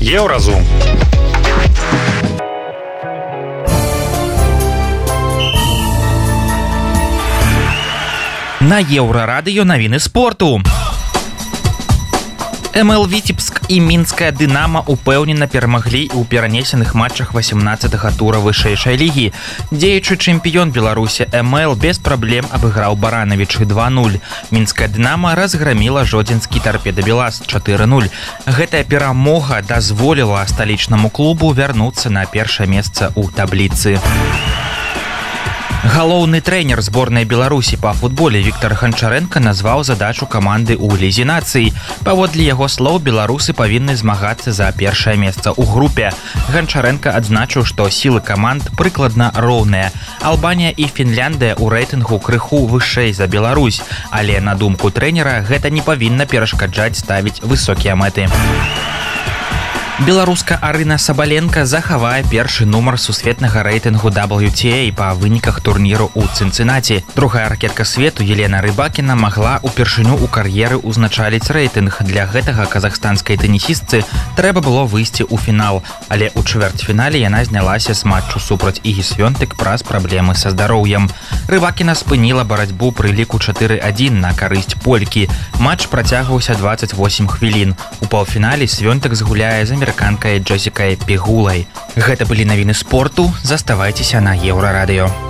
Еўразум. На Еўрарадыё навіны спорту. МЛ Віцебск і мінская Дынама упэўнена перамаглі ў перанесеных матчах 18-га тура вышэйшай лігі. Дзеючы чэмпіён Беларусі МЛ без праблем абыграў Баранавіч 2-0. Мінская Дынама разграміла жодзінскі Торпеда Белаз 4-0. Гэтая перамога дазволіла сталічнаму клубу вярнуцца на першае месца ў табліцы. Галоўны трэнер зборнай Беларусі па футболе Віктор Ганчарэнка назваў задачу каманды ў лізе нацый. Паводле яго слоў, беларусы павінны змагацца за першае месца ў групе. Ганчарэнка адзначыў, што сілы каманд прыкладна роўныя. Албанія і Фінляндыя ў рэйтынгу крыху вышэй за Беларусь, але на думку трэнера гэта не павінна перашкаджаць ставіць высокія мэты. Беларуска Арына Сабаленка захавае першы нумар сусветнага рэйтынгу WTA па выніках турніру ў Цынцынаці. Другая ракетка свету Елена Рыбакіна магла упершыню ў кар'еры ўзначаліць рэйтынг. Для гэтага казахстанскай тэнісістцы трэба было выйсці ў фінал, але ў чвэрцьфінале яна знялася з матчу супраць Ігі Свёнтык праз праблемы са здароўем. Рыбакіна спыніла барацьбу пры ліку 4-1 на карысць полькі. Матч працягваўся 28 хвілін. У паўфінале Свёнтык згуляе з амерыканкай Джесікай Пегулай. Гэта былі навіны спорту. Заставайцеся на Еўрарадыё.